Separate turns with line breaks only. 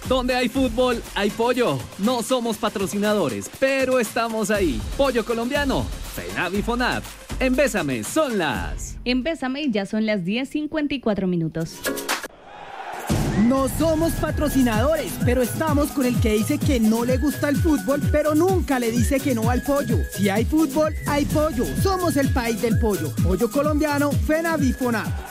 Donde hay fútbol, hay pollo. No somos patrocinadores, pero estamos ahí. Pollo colombiano, FENAV y FONAV. En Bésame son las...
En Bésame ya son las 10:54 minutos.
No somos patrocinadores, pero estamos con el que dice que no le gusta el fútbol, pero nunca le dice que no al pollo. Si hay fútbol, hay pollo. Somos el país del pollo. Pollo colombiano, FENAV y FONAV.